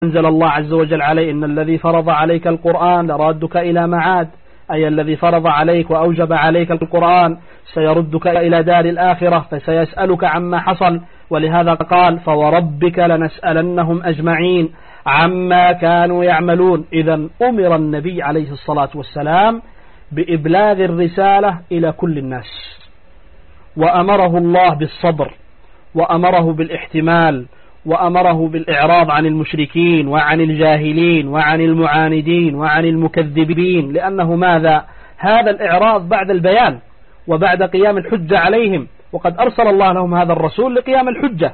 أنزل الله عز وجل عليه إن الذي فرض عليك القرآن لرادك إلى معاد، أي الذي فرض عليك وأوجب عليك القرآن سيردك إلى دار الآخرة فسيسألك عما حصل. ولهذا قال فوربك لنسألنهم أجمعين عما كانوا يعملون. إذا أمر النبي عليه الصلاة والسلام بإبلاغ الرسالة إلى كل الناس، وأمره الله بالصبر، وأمره بالاحتمال، وأمره بالإعراض عن المشركين وعن الجاهلين وعن المعاندين وعن المكذبين، لأنه ماذا؟ هذا الإعراض بعد البيان وبعد قيام الحجة عليهم، وقد أرسل الله لهم هذا الرسول لقيام الحجة.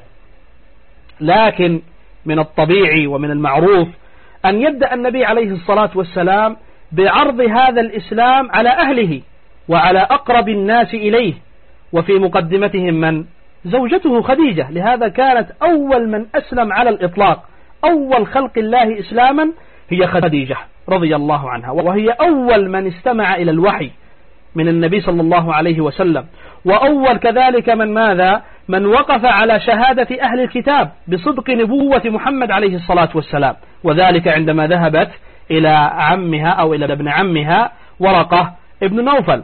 لكن من الطبيعي ومن المعروف أن يبدأ النبي عليه الصلاة والسلام بعرض هذا الإسلام على أهله وعلى أقرب الناس إليه، وفي مقدمتهم من؟ زوجته خديجة. لهذا كانت أول من أسلم على الإطلاق، أول خلق الله إسلاما هي خديجة رضي الله عنها، وهي أول من استمع إلى الوحي من النبي صلى الله عليه وسلم، وأول كذلك من ماذا؟ من وقف على شهادة أهل الكتاب بصدق نبوة محمد عليه الصلاة والسلام، وذلك عندما ذهبت إلى عمها أو إلى ابن عمها ورقة ابن نوفل.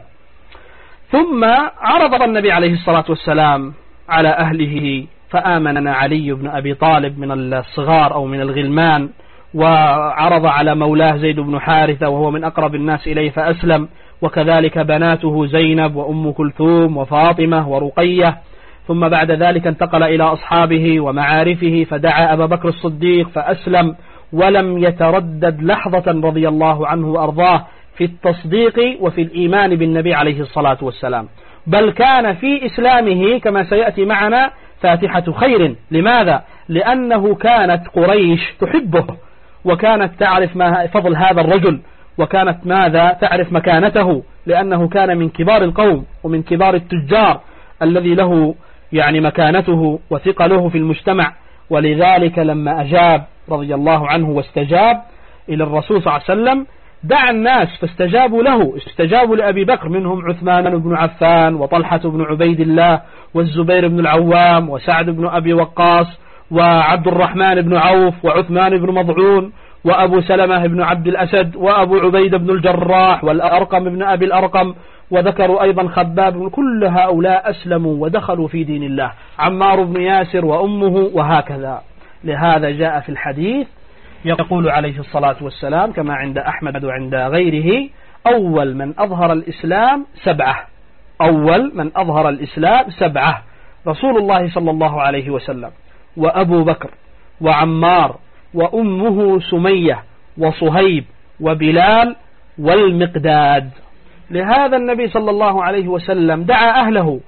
ثم عرض النبي عليه الصلاة والسلام على أهله، فآمن علي بن أبي طالب من الصغار أو من الغلمان، وعرض على مولاه زيد بن حارثة وهو من أقرب الناس إليه فأسلم، وكذلك بناته زينب وأم كلثوم وفاطمة ورقية. ثم بعد ذلك انتقل إلى أصحابه ومعارفه فدعا أبا بكر الصديق فأسلم، ولم يتردد لحظة رضي الله عنه وأرضاه في التصديق وفي الإيمان بالنبي عليه الصلاة والسلام، بل كان في إسلامه كما سيأتي معنا فاتحة خير. لماذا؟ لأنه كانت قريش تحبه، وكانت تعرف ما فضل هذا الرجل، وكانت ماذا؟ تعرف مكانته، لأنه كان من كبار القوم ومن كبار التجار الذي له يعني مكانته وثقله في المجتمع. ولذلك لما أجاب رضي الله عنه واستجاب إلى الرسول صلى الله عليه وسلم دعا الناس فاستجابوا له، استجابوا لأبي بكر، منهم عثمان بن عفان وطلحة بن عبيد الله والزبير بن العوام وسعد بن أبي وقاص وعبد الرحمن بن عوف وعثمان بن مضعون وأبو سلمة بن عبد الأسد وأبو عبيد بن الجراح والأرقم بن أبي الأرقم، وذكروا أيضا خباب. كل هؤلاء أسلموا ودخلوا في دين الله، عمار بن ياسر وأمه وهكذا. لهذا جاء في الحديث يقول عليه الصلاة والسلام كما عند أحمد وعند غيره أول من أظهر الإسلام سبعة، أول من أظهر الإسلام سبعة: رسول الله صلى الله عليه وسلم، وأبو بكر، وعمار، وأمه سمية، وصهيب، وبلال، والمقداد. لهذا النبي صلى الله عليه وسلم دعا أهله،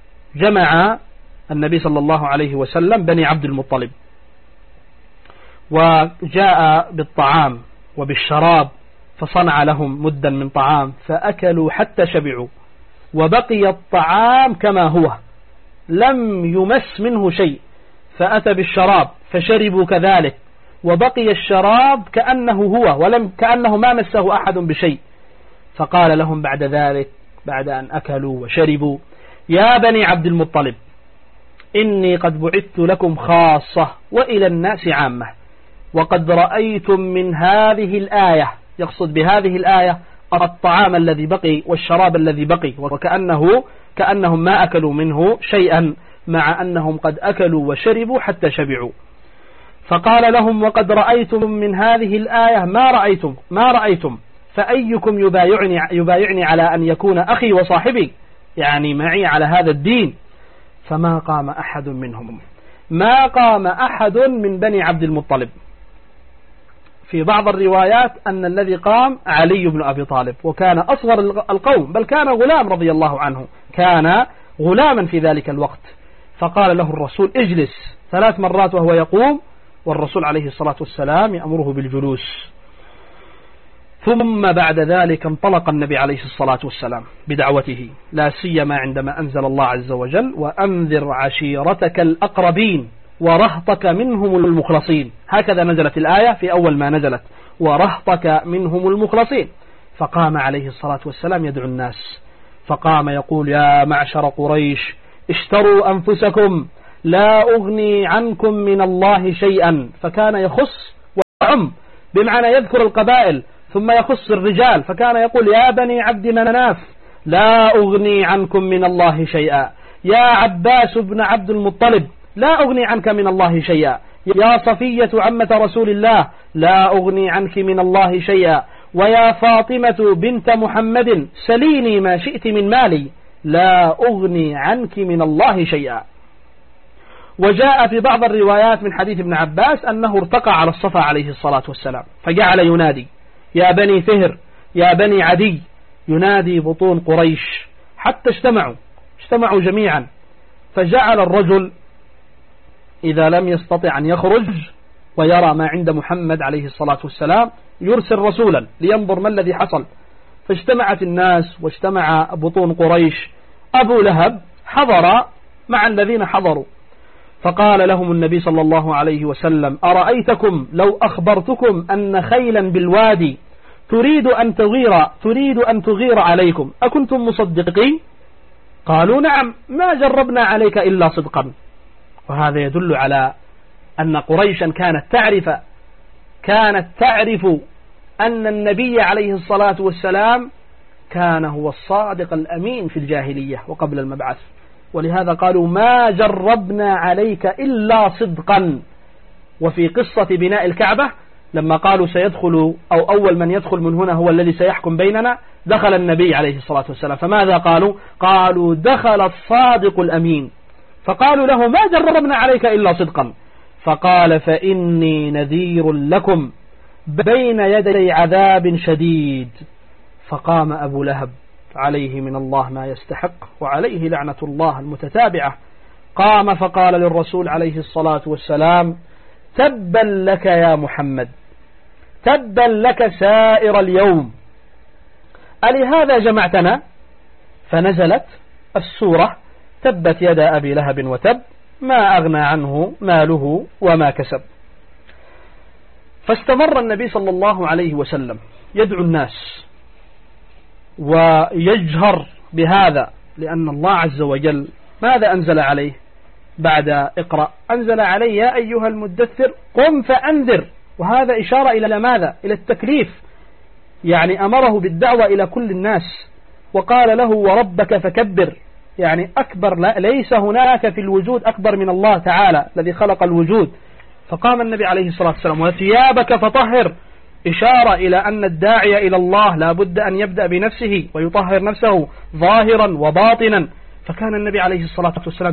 جمع النبي صلى الله عليه وسلم بني عبد المطلب، وجاء بالطعام وبالشراب فصنع لهم مدا من طعام فأكلوا حتى شبعوا، وبقي الطعام كما هو لم يمس منه شيء، فأتى بالشراب فشربوا كذلك، وبقي الشراب كأنه هو ولم كأنه ما مسه أحد بشيء. فقال لهم بعد ذلك بعد أن أكلوا وشربوا: يا بني عبد المطلب، إني قد بعثت لكم خاصة وإلى الناس عامة، وقد رأيتم من هذه الآية، يقصد بهذه الآية الطعام الذي بقي والشراب الذي بقي، كأنهم ما أكلوا منه شيئا، مع أنهم قد أكلوا وشربوا حتى شبعوا. فقال لهم: وقد رأيتم من هذه الآية ما رأيتم، فأيكم يبايعني على أن يكون أخي وصاحبي، يعني معي على هذا الدين. فما قام أحد منهم، ما قام أحد من بني عبد المطلب. في بعض الروايات أن الذي قام علي بن أبي طالب، وكان أصغر القوم، بل كان غلام رضي الله عنه، كان غلاما في ذلك الوقت. فقال له الرسول: اجلس 3 مرات وهو يقوم، والرسول عليه الصلاة والسلام يأمره بالجلوس. ثم بعد ذلك انطلق النبي عليه الصلاة والسلام بدعوته، لا سيما عندما أنزل الله عز وجل: وأنذر عشيرتك الأقربين ورهطك منهم المخلصين. هكذا نزلت الآية في أول ما نزلت: ورهطك منهم المخلصين. فقام عليه الصلاة والسلام يدعو الناس، فقام يقول: يا معشر قريش، اشتروا أنفسكم، لا أغني عنكم من الله شيئا. فكان يخص يعم، بمعنى يذكر القبائل ثم يخص الرجال، فكان يقول يا بني عبد مناف لا أغني عنكم من الله شيئا، يا عباس بن عبد المطلب لا أغني عنك من الله شيئا، يا صفية عمة رسول الله لا أغني عنك من الله شيئا، ويا فاطمة بنت محمد سليني ما شئت من مالي لا أغني عنك من الله شيئا. وجاء في بعض الروايات من حديث ابن عباس أنه ارتقى على الصفا عليه الصلاة والسلام فجعل ينادي يا بني فهر يا بني عدي، ينادي بطون قريش حتى اجتمعوا جميعا. فجعل الرجل إذا لم يستطع أن يخرج ويرى ما عند محمد عليه الصلاة والسلام يرسل رسولا لينظر ما الذي حصل. فاجتمعت الناس واجتمع بطون قريش، أبو لهب حضر مع الذين حضروا، فقال لهم النبي صلى الله عليه وسلم أرأيتكم لو أخبرتكم أن خيلا بالوادي تريد أن تغير عليكم أكنتم مصدقين؟ قالوا نعم ما جربنا عليك إلا صدقا. وهذا يدل على أن قريشا كانت تعرف أن النبي عليه الصلاة والسلام كان هو الصادق الأمين في الجاهلية وقبل المبعث، ولهذا قالوا ما جربنا عليك إلا صدقا. وفي قصة بناء الكعبة لما قالوا سيدخل أو أول من يدخل من هنا هو الذي سيحكم بيننا، دخل النبي عليه الصلاة والسلام، فماذا قالوا دخل الصادق الأمين، فقالوا له ما جربنا عليك إلا صدقا. فقال فإني نذير لكم بين يدي عذاب شديد. فقام أبو لهب عليه من الله ما يستحق وعليه لعنة الله المتتابعة، قام فقال للرسول عليه الصلاة والسلام تبا لك يا محمد، تبا لك سائر اليوم، ألهذا جمعتنا؟ فنزلت السورة تبت يدا أبي لهب وتب ما أغنى عنه ماله وما كسب. فاستمر النبي صلى الله عليه وسلم يدعو الناس ويجهر بهذا، لأن الله عز وجل ماذا أنزل عليه بعد اقرأ؟ أنزل عليه يا أيها المدثر قم فأنذر، وهذا إشارة إلى ماذا؟ إلى التكليف، يعني أمره بالدعوة إلى كل الناس، وقال له وربك فكبر، يعني أكبر ليس هناك في الوجود أكبر من الله تعالى الذي خلق الوجود. فقام النبي عليه الصلاة والسلام وثيابك فطهر، إشارة إلى أن الداعي إلى الله لا بد أن يبدأ بنفسه ويطهر نفسه ظاهرا وباطنا. فكان النبي عليه الصلاة والسلام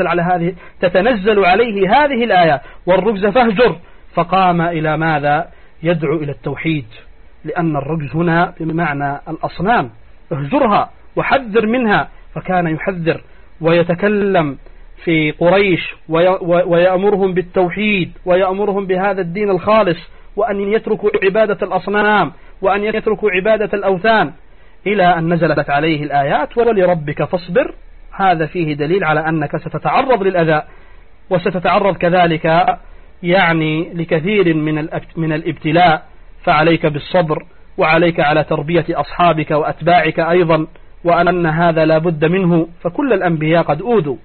تتنزل عليه هذه الآية والرجز فاهجر، فقام إلى ماذا؟ يدعو إلى التوحيد، لأن الرجز هنا بمعنى الأصنام، اهجرها وحذر منها. فكان يحذر ويتكلم في قريش ويأمرهم بالتوحيد ويأمرهم بهذا الدين الخالص، وأن يتركوا عبادة الأصنام وأن يتركوا عبادة الأوثان، إلى أن نزلت عليه الآيات ولربك فاصبر. هذا فيه دليل على أنك ستتعرض للأذى وستتعرض كذلك يعني لكثير من الابتلاء، فعليك بالصبر وعليك على تربية أصحابك وأتباعك أيضا، وأن هذا لا بد منه، فكل الأنبياء قد أوذوا.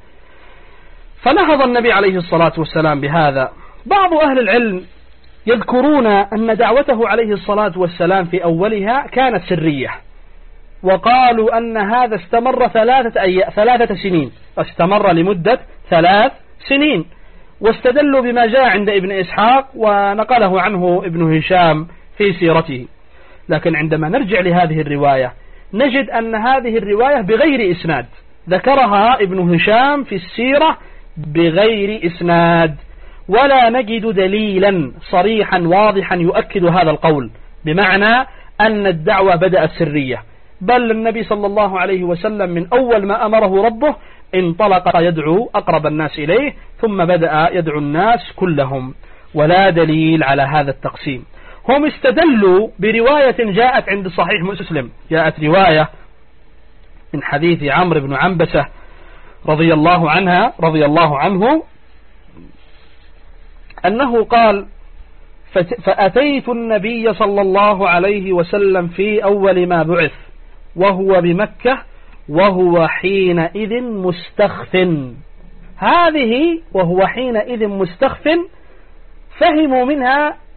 فنهض النبي عليه الصلاة والسلام بهذا. بعض أهل العلم يذكرون أن دعوته عليه الصلاة والسلام في أولها كانت سرية، وقالوا أن هذا استمر 3 سنين، استمر لمدة 3 سنين، واستدلوا بما جاء عند ابن إسحاق ونقله عنه ابن هشام في سيرته. لكن عندما نرجع لهذه الرواية نجد أن هذه الرواية بغير إسناد، ذكرها ابن هشام في السيرة بغير إسناد، ولا نجد دليلا صريحا واضحا يؤكد هذا القول، بمعنى أن الدعوة بدأت سرية، بل النبي صلى الله عليه وسلم من أول ما أمره ربه انطلق يدعو أقرب الناس إليه، ثم بدأ يدعو الناس كلهم، ولا دليل على هذا التقسيم. هم استدلوا برواية جاءت عند صحيح مسلم، جاءت رواية من حديث عمرو بن عنبسة رضي الله عنه أنه قال فأتيت النبي صلى الله عليه وسلم في أول ما بعث وهو بمكة وهو حينئذ مستخف. هذه وهو حينئذ مستخف فهموا منها